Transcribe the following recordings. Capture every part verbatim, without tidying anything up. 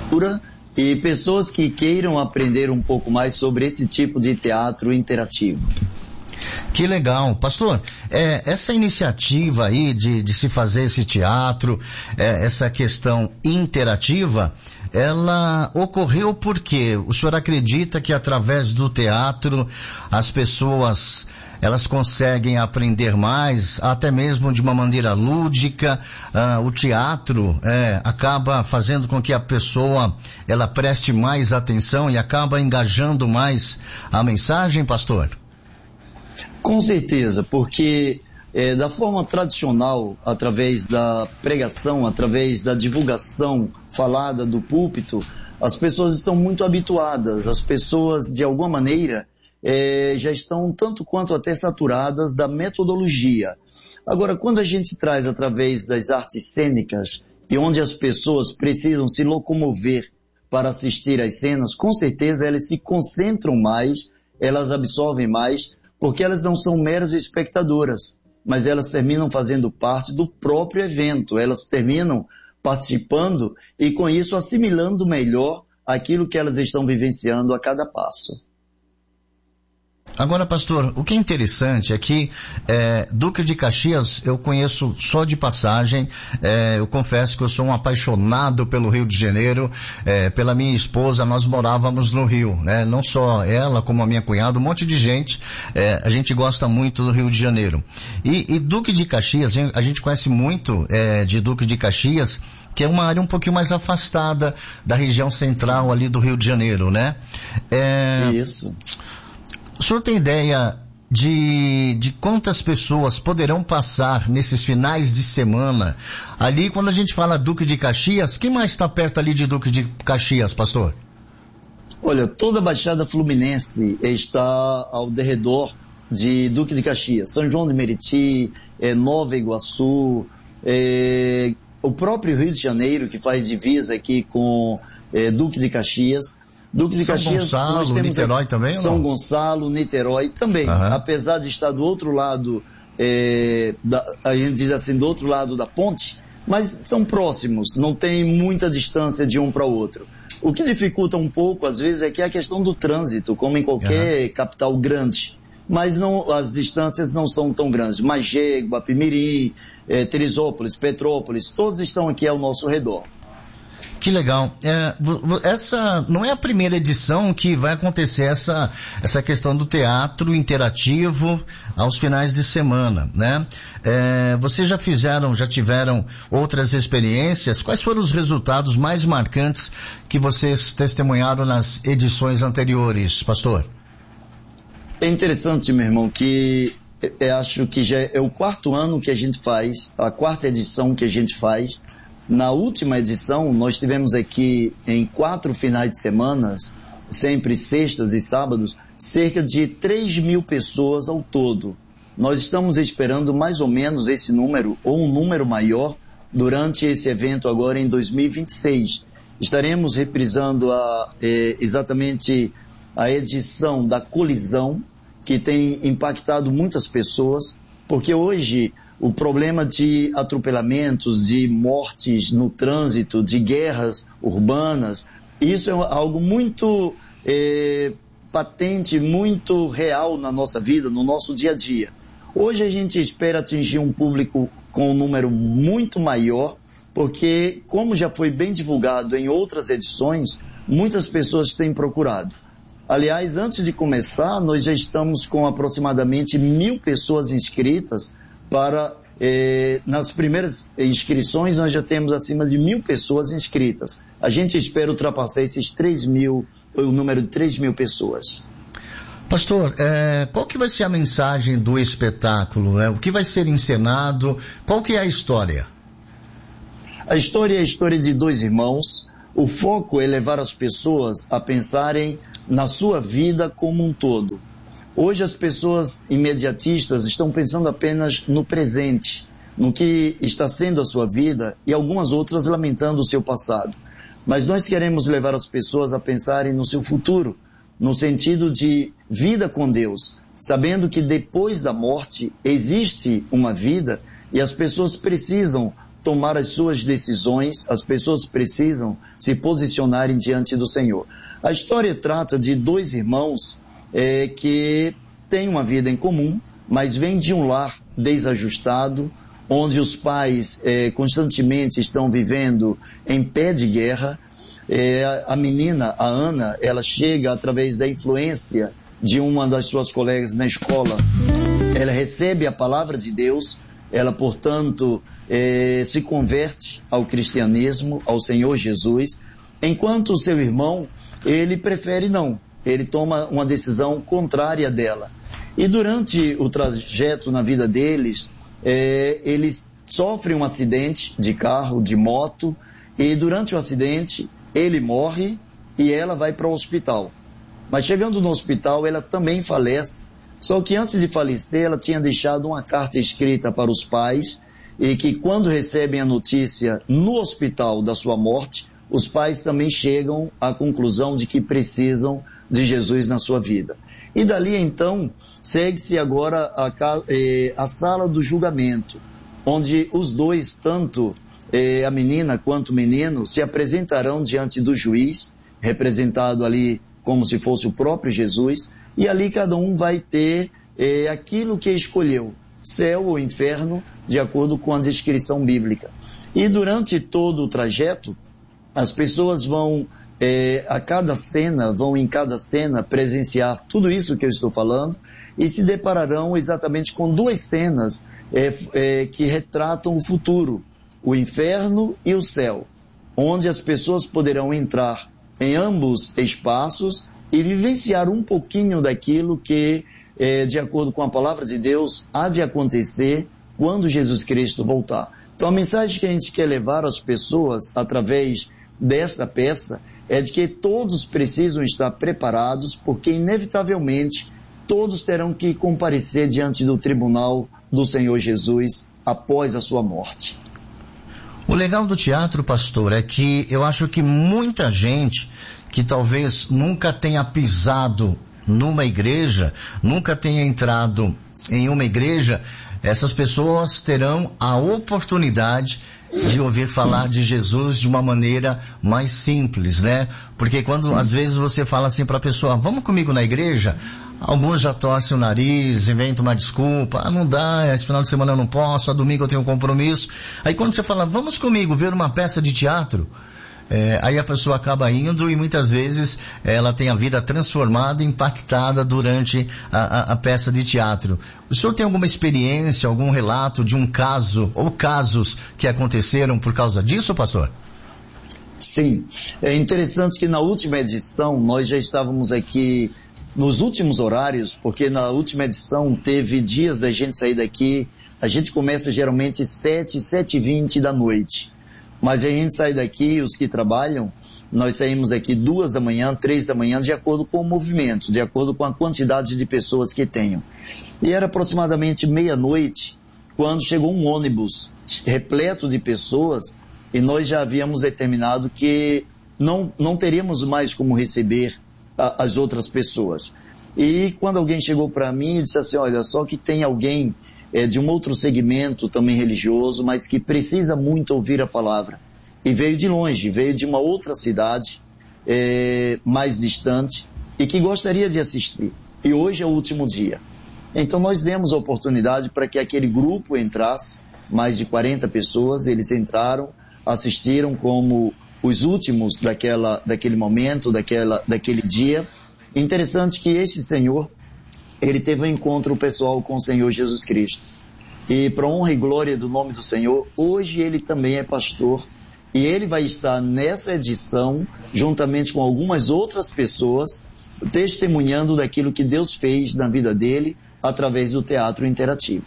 e pessoas que queiram aprender um pouco mais sobre esse tipo de teatro interativo. Que legal. Pastor, é, essa iniciativa aí de, de se fazer esse teatro, é, essa questão interativa, ela ocorreu porque o senhor acredita que através do teatro as pessoas elas conseguem aprender mais, até mesmo de uma maneira lúdica. Ah, o teatro é, acaba fazendo com que a pessoa ela preste mais atenção e acaba engajando mais a mensagem, pastor? Com certeza, porque é, da forma tradicional, através da pregação, através da divulgação falada do púlpito, as pessoas estão muito habituadas, as pessoas de alguma maneira é, já estão tanto quanto até saturadas da metodologia. Agora, quando a gente traz através das artes cênicas, e onde as pessoas precisam se locomover para assistir às cenas, com certeza elas se concentram mais, elas absorvem mais, porque elas não são meras espectadoras, mas elas terminam fazendo parte do próprio evento, elas terminam participando e com isso assimilando melhor aquilo que elas estão vivenciando a cada passo. Agora, pastor, o que é interessante é que é, Duque de Caxias eu conheço só de passagem. É, eu confesso que eu sou um apaixonado pelo Rio de Janeiro. É, pela minha esposa, nós morávamos no Rio, né? Não só ela, como a minha cunhada, um monte de gente. É, a gente gosta muito do Rio de Janeiro. E, e Duque de Caxias, a gente conhece muito é, de Duque de Caxias, que é uma área um pouquinho mais afastada da região central ali do Rio de Janeiro, né? É, Isso. O senhor tem ideia de, de quantas pessoas poderão passar nesses finais de semana ali, quando a gente fala Duque de Caxias? Quem mais está perto ali de Duque de Caxias, pastor? Olha, toda a Baixada Fluminense está ao derredor de Duque de Caxias. São João de Meriti, é, Nova Iguaçu, é, o próprio Rio de Janeiro, que faz divisa aqui com é, Duque de Caxias. Duque de São Caxias, Gonçalo, nós temos Niterói aqui, também? São ou não? Gonçalo, Niterói também, Uhum. apesar de estar do outro lado, é, da, a gente diz assim, do outro lado da ponte, mas são próximos, não tem muita distância de um para o outro. O que dificulta um pouco, às vezes, é que é a questão do trânsito, como em qualquer uhum. capital grande, mas não, as distâncias não são tão grandes. Magé, Guapimirim, é, Teresópolis, Petrópolis, todos estão aqui ao nosso redor. Que legal. É, essa não é a primeira edição que vai acontecer essa, essa questão do teatro interativo aos finais de semana, né? É, vocês já fizeram, já tiveram outras experiências? Quais foram os resultados mais marcantes que vocês testemunharam nas edições anteriores, pastor? É interessante, meu irmão, que eu acho que já é o quarto ano que a gente faz, a quarta edição que a gente faz. Na última edição, nós tivemos aqui em quatro finais de semana, sempre sextas e sábados, cerca de três mil pessoas ao todo. Nós estamos esperando mais ou menos esse número, ou um número maior, durante esse evento agora em dois mil e vinte e seis. Estaremos reprisando a, eh, exatamente a edição da Colisão, que tem impactado muitas pessoas, porque hoje o problema de atropelamentos, de mortes no trânsito, de guerras urbanas, isso é algo muito é, patente, muito real na nossa vida, no nosso dia a dia. Hoje a gente espera atingir um público com um número muito maior, porque, como já foi bem divulgado em outras edições, muitas pessoas têm procurado. Aliás, antes de começar, nós já estamos com aproximadamente mil pessoas inscritas para, eh, nas primeiras inscrições, nós já temos acima de mil pessoas inscritas. A gente espera ultrapassar esses três mil, o número de três mil pessoas. Pastor, é, qual que vai ser a mensagem do espetáculo? Né? O que vai ser encenado? Qual que é a história? A história é a história de dois irmãos. O foco é levar as pessoas a pensarem na sua vida como um todo. Hoje as pessoas imediatistas estão pensando apenas no presente, no que está sendo a sua vida, e algumas outras lamentando o seu passado. Mas nós queremos levar as pessoas a pensarem no seu futuro, no sentido de vida com Deus, sabendo que depois da morte existe uma vida e as pessoas precisam tomar as suas decisões, as pessoas precisam se posicionarem diante do Senhor. A história trata de dois irmãos é, que têm uma vida em comum, mas vêm de um lar desajustado, onde os pais é, constantemente estão vivendo em pé de guerra. É, a menina, a Ana, ela chega através da influência de uma das suas colegas na escola. Ela recebe a palavra de Deus, ela, portanto, é, se converte ao cristianismo, ao Senhor Jesus, enquanto o seu irmão, ele prefere não, ele toma uma decisão contrária dela. E durante o trajeto na vida deles, é, eles sofrem um acidente de carro, de moto, e durante o acidente, ele morre e ela vai para o hospital. Mas chegando no hospital, ela também falece. Só que antes de falecer, ela tinha deixado uma carta escrita para os pais, e que quando recebem a notícia no hospital da sua morte, os pais também chegam à conclusão de que precisam de Jesus na sua vida. E dali então, segue-se agora a, a sala do julgamento, onde os dois, tanto eh, a menina quanto o menino, se apresentarão diante do juiz, representado ali como se fosse o próprio Jesus, e ali cada um vai ter eh, aquilo que escolheu, céu ou inferno, de acordo com a descrição bíblica. E durante todo o trajeto, as pessoas vão, eh, a cada cena, vão em cada cena presenciar tudo isso que eu estou falando, e se depararão exatamente com duas cenas eh, eh, que retratam o futuro, o inferno e o céu, onde as pessoas poderão entrar em ambos espaços e vivenciar um pouquinho daquilo que, eh, de acordo com a palavra de Deus, há de acontecer quando Jesus Cristo voltar. Então a mensagem que a gente quer levar às pessoas através desta peça é de que todos precisam estar preparados, porque inevitavelmente todos terão que comparecer diante do tribunal do Senhor Jesus após a sua morte. O legal do teatro, pastor, é que eu acho que muita gente que talvez nunca tenha pisado numa igreja, nunca tenha entrado em uma igreja, essas pessoas terão a oportunidade de ouvir falar de Jesus de uma maneira mais simples, né? Porque quando Sim. às vezes você fala assim para a pessoa, vamos comigo na igreja, alguns já torcem o nariz, inventam uma desculpa, ah, não dá, esse final de semana eu não posso, a domingo eu tenho um compromisso. Aí quando você fala, vamos comigo ver uma peça de teatro, É, aí a pessoa acaba indo e muitas vezes ela tem a vida transformada, impactada durante a, a, a peça de teatro. O senhor tem alguma experiência, algum relato de um caso ou casos que aconteceram por causa disso, pastor? Sim, é interessante que na última edição nós já estávamos aqui nos últimos horários, porque na última edição teve dias da gente sair daqui, a gente começa geralmente sete, sete e vinte da noite. Mas a gente sai daqui, os que trabalham, nós saímos aqui duas da manhã, três da manhã, de acordo com o movimento, de acordo com a quantidade de pessoas que tenham. E era aproximadamente meia-noite, quando chegou um ônibus repleto de pessoas, e nós já havíamos determinado que não, não teríamos mais como receber a, as outras pessoas. E quando alguém chegou para mim e disse assim, olha, só que tem alguém É, de um outro segmento também religioso, mas que precisa muito ouvir a palavra. E veio de longe, veio de uma outra cidade, é, mais distante, e que gostaria de assistir. E hoje é o último dia. Então nós demos a oportunidade para que aquele grupo entrasse, mais de quarenta pessoas, eles entraram, assistiram como os últimos daquela, daquele momento, daquela, daquele dia. Interessante que este senhor, ele teve um encontro pessoal com o Senhor Jesus Cristo. E para honra e glória do nome do Senhor, hoje ele também é pastor. E ele vai estar nessa edição, juntamente com algumas outras pessoas, testemunhando daquilo que Deus fez na vida dele, através do teatro interativo.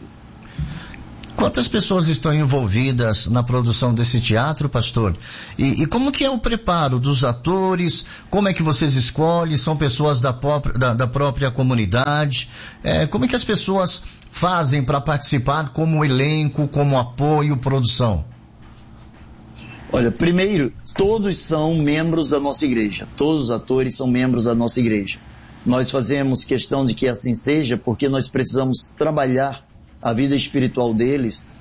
Quantas pessoas estão envolvidas na produção desse teatro, pastor? E, e como que é o preparo dos atores? Como é que vocês escolhem? São pessoas da, própria, da, da própria comunidade? É, como é que as pessoas fazem para participar como elenco, como apoio, produção? Olha, primeiro, todos são membros da nossa igreja. Todos os atores são membros da nossa igreja. Nós fazemos questão de que assim seja, porque nós precisamos trabalhar a vida espiritual deles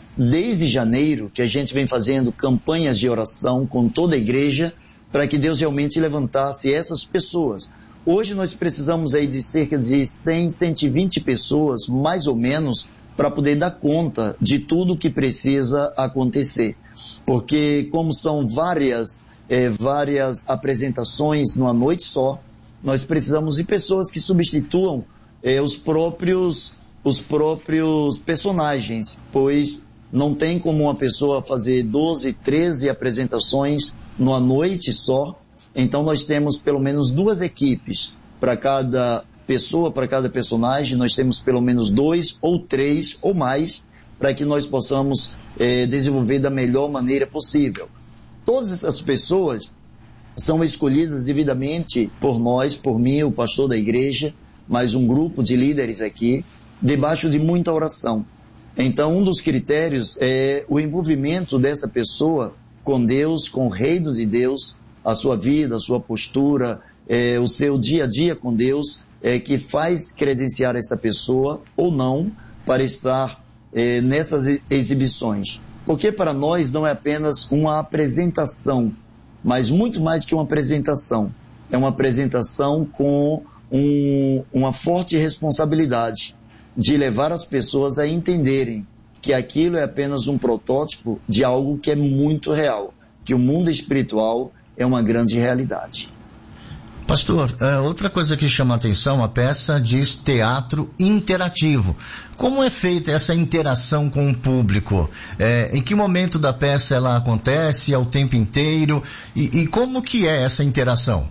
desde janeiro que a gente vem fazendo campanhas de oração com toda a igreja para que Deus realmente levantasse essas pessoas. Hoje nós precisamos aí de cerca de cem, cento e vinte pessoas, mais ou menos, para poder dar conta de tudo que precisa acontecer. Porque como são várias, eh, várias apresentações numa noite só, nós precisamos de pessoas que substituam eh, os próprios, os próprios personagens, pois não tem como uma pessoa fazer doze, treze apresentações numa noite só. Então nós temos pelo menos duas equipes para cada pessoa, para cada personagem. Nós temos pelo menos dois ou três ou mais para que nós possamos eh, desenvolver da melhor maneira possível. Todas essas pessoas são escolhidas devidamente por nós, por mim, o pastor da igreja, mais um grupo de líderes aqui, debaixo de muita oração. Então um dos critérios é o envolvimento dessa pessoa com Deus, com o reino de Deus, a sua vida, a sua postura, é, o seu dia a dia com Deus, é, que faz credenciar essa pessoa ou não para estar é, nessas exibições. Porque para nós não é apenas uma apresentação, mas muito mais que uma apresentação. É uma apresentação com um, uma forte responsabilidade de levar as pessoas a entenderem que aquilo é apenas um protótipo de algo que é muito real, que o mundo espiritual é uma grande realidade. Pastor, outra coisa que chama a atenção, a peça diz teatro interativo. Como é feita essa interação com o público? É, em que momento da peça ela acontece, ao tempo inteiro? E, e como que é essa interação?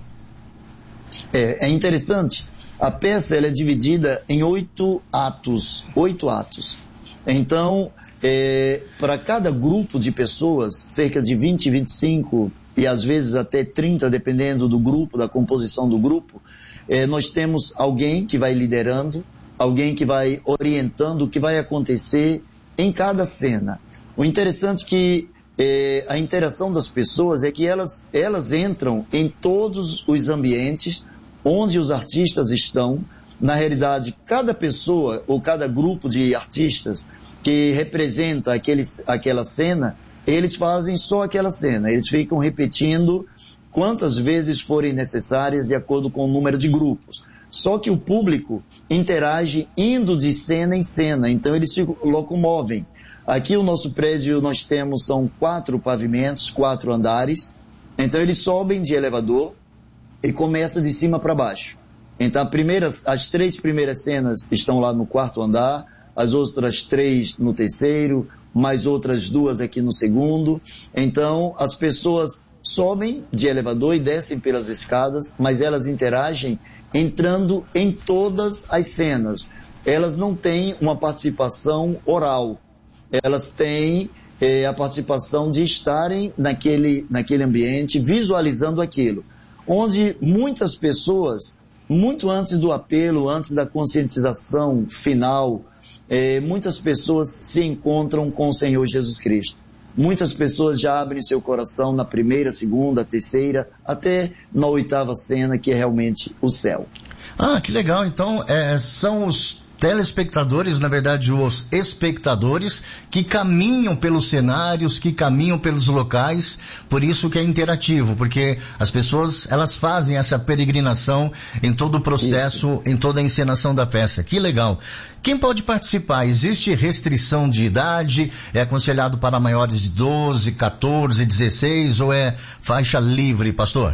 É, é interessante. A peça ela é dividida em oito atos. Oito atos. Então, é, para cada grupo de pessoas, cerca de vinte, vinte e cinco e às vezes até trinta, dependendo do grupo, da composição do grupo, eh, nós temos alguém que vai liderando, alguém que vai orientando o que vai acontecer em cada cena. O interessante é que eh, a interação das pessoas é que elas, elas entram em todos os ambientes onde os artistas estão. Na realidade, cada pessoa ou cada grupo de artistas que representa aquele, aquela cena, eles fazem só aquela cena, eles ficam repetindo quantas vezes forem necessárias de acordo com o número de grupos. Só que o público interage indo de cena em cena, então eles se locomovem. Aqui o nosso prédio nós temos, são quatro pavimentos, quatro andares, então eles sobem de elevador e começam de cima para baixo. Então a primeira, as três primeiras cenas estão lá no quarto andar, as outras três no terceiro, mais outras duas aqui no segundo. Então, as pessoas sobem de elevador e descem pelas escadas, mas elas interagem entrando em todas as cenas. Elas não têm uma participação oral. Elas têm eh, a participação de estarem naquele, naquele ambiente, visualizando aquilo. Onde muitas pessoas, muito antes do apelo, antes da conscientização final, É, muitas pessoas se encontram com o Senhor Jesus Cristo. Muitas pessoas já abrem seu coração na primeira, segunda, terceira, até na oitava cena, que é realmente o céu. Ah, que legal. Então, é, são os telespectadores, na verdade os espectadores, que caminham pelos cenários, que caminham pelos locais, por isso que é interativo, porque as pessoas, elas fazem essa peregrinação em todo o processo, isso. Em toda a encenação da peça. Que legal. Quem pode participar? Existe restrição de idade? É aconselhado para maiores de doze, quatorze, dezesseis ou é faixa livre, pastor?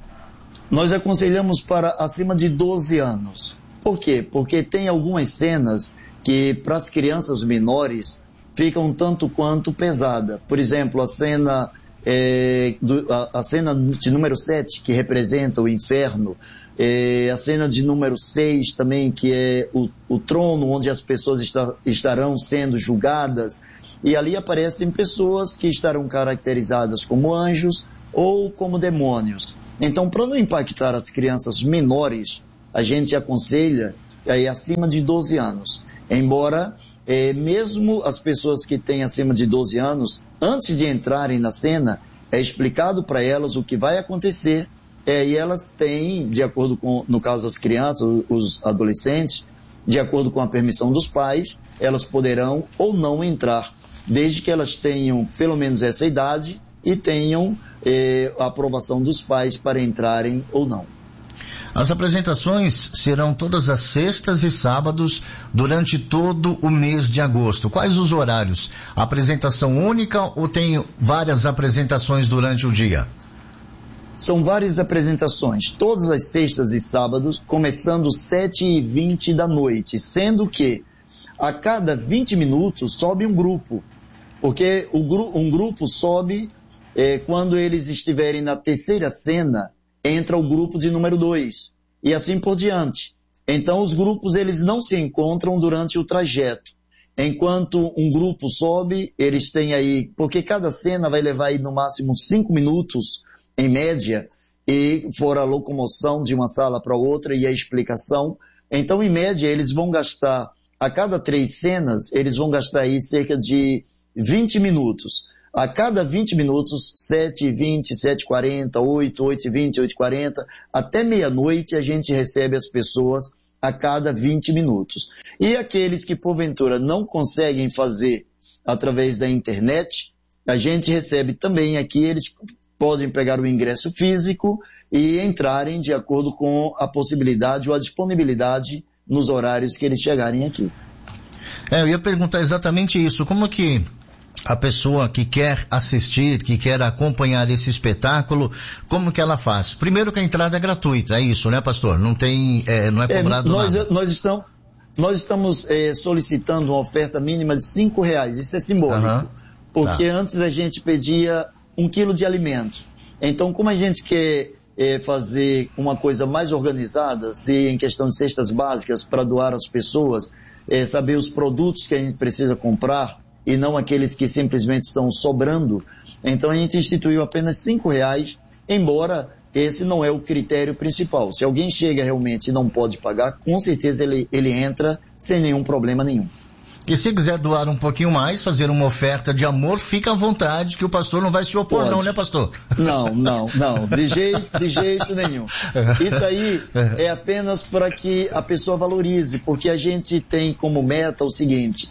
Nós aconselhamos para acima de doze anos. Por quê? Porque tem algumas cenas que para as crianças menores ficam um tanto quanto pesada. Por exemplo, a cena, é, do, a, a cena de número sete, que representa o inferno, é, a cena de número seis também, que é o, o trono onde as pessoas está, estarão sendo julgadas, e ali aparecem pessoas que estarão caracterizadas como anjos ou como demônios. Então, para não impactar as crianças menores, a gente aconselha aí, acima de doze anos. Embora, é, mesmo as pessoas que têm acima de doze anos, antes de entrarem na cena, é explicado para elas o que vai acontecer, é, e elas têm, de acordo com, no caso das crianças, os adolescentes, de acordo com a permissão dos pais, elas poderão ou não entrar. desde que elas tenham pelo menos essa idade e tenham eh, a aprovação dos pais para entrarem ou não. As apresentações serão todas as sextas e sábados durante todo o mês de agosto. Quais os horários? Apresentação única ou tem várias apresentações durante o dia? São várias apresentações, todas as sextas e sábados, começando às sete e vinte da noite, sendo que a cada vinte minutos sobe um grupo, porque o gru- um grupo sobe eh, quando eles estiverem na terceira cena, entra o grupo de número dois, e assim por diante. Então os grupos eles não se encontram durante o trajeto. Enquanto um grupo sobe, eles têm aí, porque cada cena vai levar aí no máximo cinco minutos, em média, e for a locomoção de uma sala para outra e a explicação. Então, em média, eles vão gastar, a cada três cenas, eles vão gastar aí cerca de vinte minutos. A cada vinte minutos, sete e vinte, sete e quarenta, oito, oito e vinte, oito e quarenta, até meia-noite a gente recebe as pessoas a cada vinte minutos. E aqueles que, porventura, não conseguem fazer através da internet, a gente recebe também aqui, eles podem pegar o ingresso físico e entrarem de acordo com a possibilidade ou a disponibilidade nos horários que eles chegarem aqui. É, eu ia perguntar exatamente isso. Como que a pessoa que quer assistir, que quer acompanhar esse espetáculo, como que ela faz? Primeiro que a entrada é gratuita, é isso, né, pastor? Não tem, é, não é cobrado é, nós, nada. Nós estamos, nós estamos é, solicitando uma oferta mínima de cinco reais, isso é simbólico. Uhum. Porque tá. Antes a gente pedia um quilo de alimento. Então, como a gente quer é, fazer uma coisa mais organizada, se em questão de cestas básicas para doar às pessoas, é, saber os produtos que a gente precisa comprar e não aqueles que simplesmente estão sobrando, então a gente instituiu apenas cinco reais, embora esse não é o critério principal. Se alguém chega realmente e não pode pagar, com certeza ele, ele entra sem nenhum problema nenhum. E se quiser doar um pouquinho mais, fazer uma oferta de amor, fica à vontade, que o pastor não vai se opor. Pode. Não, né, pastor? Não, não, não, de jeito, de jeito nenhum. Isso aí é apenas para que a pessoa valorize, porque a gente tem como meta o seguinte: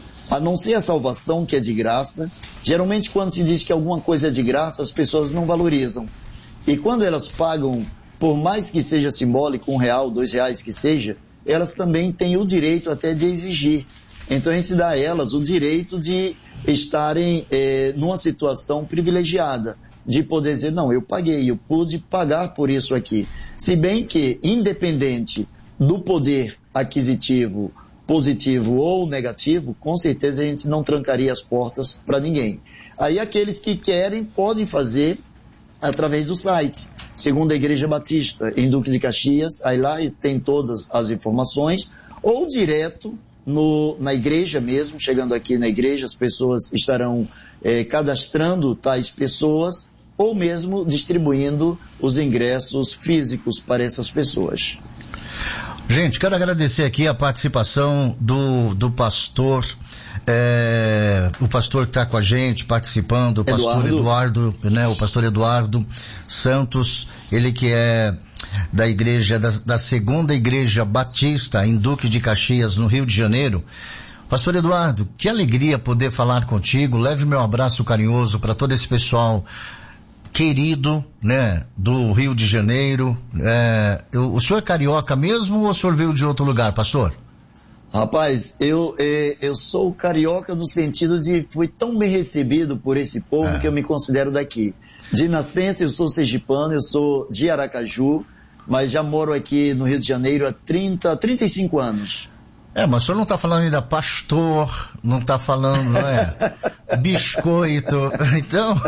a não ser a salvação, que é de graça, geralmente quando se diz que alguma coisa é de graça, as pessoas não valorizam. E quando elas pagam, por mais que seja simbólico, um real, dois reais que seja, elas também têm o direito até de exigir. Então a gente dá a elas o direito de estarem eh, numa situação privilegiada, de poder dizer, não, eu paguei, eu pude pagar por isso aqui. Se bem que, independente do poder aquisitivo positivo ou negativo, com certeza a gente não trancaria as portas para ninguém. Aí aqueles que querem podem fazer através do site, segundo a Igreja Batista, em Duque de Caxias, aí lá tem todas as informações, ou direto no, na igreja mesmo, chegando aqui na igreja, as pessoas estarão eh, cadastrando tais pessoas, ou mesmo distribuindo os ingressos físicos para essas pessoas. Gente, quero agradecer aqui a participação do, do pastor, é, o pastor que está com a gente, participando, o pastor Eduardo. Eduardo, né, o pastor Eduardo Santos, ele que é da igreja, da, da segunda igreja batista em Duque de Caxias, no Rio de Janeiro. Pastor Eduardo, que alegria poder falar contigo, leve meu abraço carinhoso para todo esse pessoal querido, né, do Rio de Janeiro. É, eu, o senhor é carioca mesmo ou o senhor veio de outro lugar, pastor? Rapaz, eu, eu sou carioca no sentido de fui tão bem recebido por esse povo é. que eu me considero daqui. De nascença eu sou sergipano, eu sou de Aracaju, mas já moro aqui no Rio de Janeiro há trinta, trinta e cinco anos. É, mas o senhor não está falando ainda pastor, não está falando, não é? Biscoito. Então,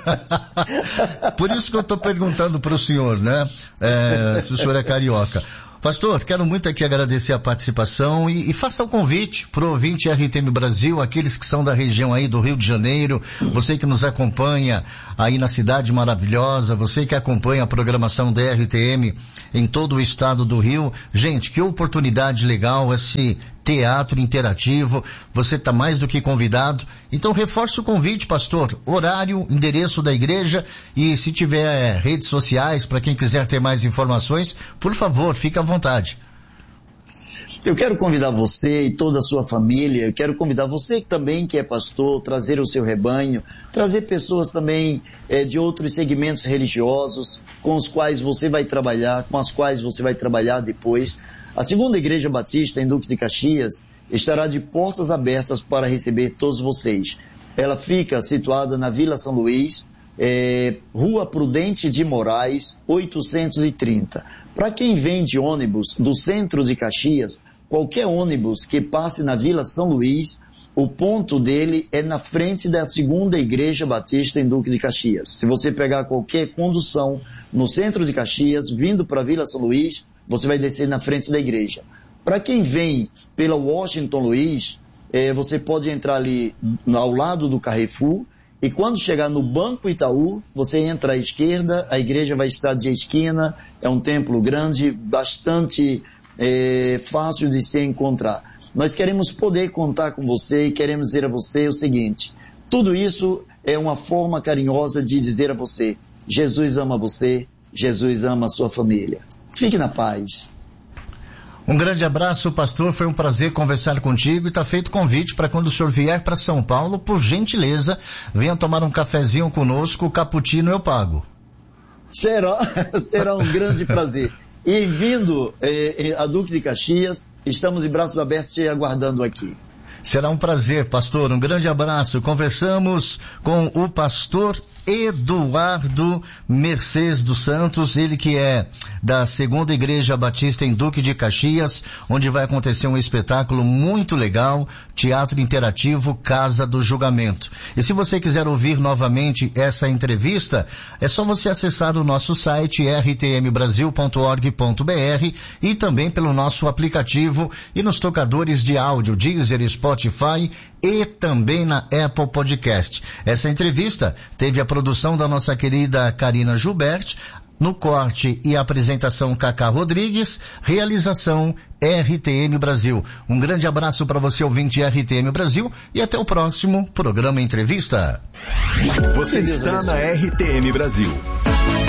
por isso que eu estou perguntando para o senhor, né? É, se o senhor é carioca. Pastor, quero muito aqui agradecer a participação e, e faça o convite para o ouvinte R T M Brasil, aqueles que são da região aí do Rio de Janeiro, você que nos acompanha aí na cidade maravilhosa, você que acompanha a programação da R T M em todo o estado do Rio. Gente, que oportunidade legal esse teatro interativo, você está mais do que convidado. Então reforce o convite, pastor, horário, endereço da igreja e se tiver é, redes sociais para quem quiser ter mais informações, por favor, fique à vontade. Eu quero convidar você e toda a sua família, eu quero convidar você também que é pastor, trazer o seu rebanho, trazer pessoas também é, de outros segmentos religiosos com os quais você vai trabalhar, com as quais você vai trabalhar depois. A Segunda Igreja Batista em Duque de Caxias estará de portas abertas para receber todos vocês. Ela fica situada na Vila São Luís, é, Rua Prudente de Moraes, oitocentos e trinta. Para quem vem de ônibus do centro de Caxias, qualquer ônibus que passe na Vila São Luís, o ponto dele é na frente da Segunda Igreja Batista em Duque de Caxias. Se você pegar qualquer condução no centro de Caxias, vindo para a Vila São Luís, você vai descer na frente da igreja. Para quem vem pela Washington Luiz, eh, você pode entrar ali ao lado do Carrefour, e quando chegar no Banco Itaú, você entra à esquerda, a igreja vai estar de esquina, é um templo grande, bastante É fácil de se encontrar. Nós queremos poder contar com você e queremos dizer a você o seguinte: tudo isso é uma forma carinhosa de dizer a você: Jesus ama você, Jesus ama a sua família. Fique na paz. Um grande abraço, pastor, foi um prazer conversar contigo e está feito convite para quando o senhor vier para São Paulo, por gentileza, venha tomar um cafezinho conosco, o cappuccino eu pago. Será, será um grande prazer. E vindo eh, a Duque de Caxias, estamos de braços abertos te aguardando aqui. Será um prazer, pastor. Um grande abraço. Conversamos com o pastor Eduardo Mercedes dos Santos, ele que é da Segunda Igreja Batista em Duque de Caxias, onde vai acontecer um espetáculo muito legal, teatro interativo Casa do Julgamento. E se você quiser ouvir novamente essa entrevista, é só você acessar o nosso site r t m brasil ponto org ponto b r e também pelo nosso aplicativo e nos tocadores de áudio Deezer, Spotify e também na Apple Podcast. Essa entrevista teve a produção da nossa querida Karina Gilbert, no corte e apresentação Cacá Rodrigues, realização R T M Brasil. Um grande abraço para você, ouvinte R T M Brasil, e até o próximo programa Entrevista. Você está na R T M Brasil.